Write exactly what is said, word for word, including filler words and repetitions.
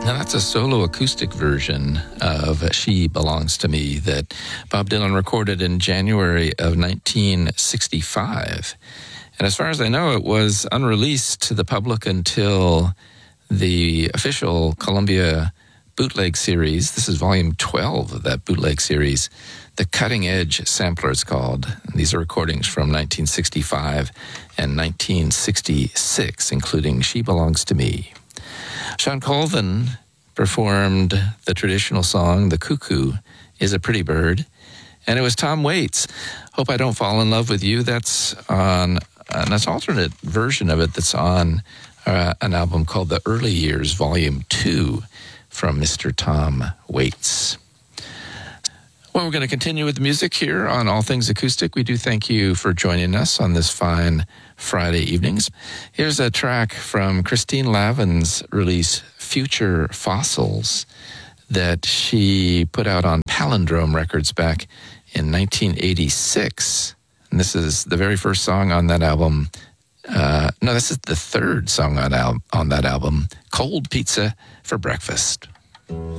Now, that's a solo acoustic version of She Belongs to Me that Bob Dylan recorded in January of nineteen sixty-five. And as far as I know, it was unreleased to the public until the official Columbia bootleg series. This is volume twelve of that bootleg series. The Cutting Edge Sampler, it's called. And these are recordings from nineteen sixty-five and nineteen sixty-six, including She Belongs to Me. Shawn Colvin performed the traditional song, The Cuckoo is a Pretty Bird. And it was Tom Waits, Hope I Don't Fall in Love with You. That's on an alternate version of it that's on uh, an album called The Early Years, Volume two, from Mister Tom Waits. Well, we're going to continue with the music here on All Things Acoustic. We do thank you for joining us on this fine Friday evenings. Here's a track from Christine Lavin's release, Future Fossils, that she put out on Palindrome Records back in nineteen eighty-six. And this is the very first song on that album. Uh, no, this is the third song on, al- on that album, Cold Pizza for Breakfast.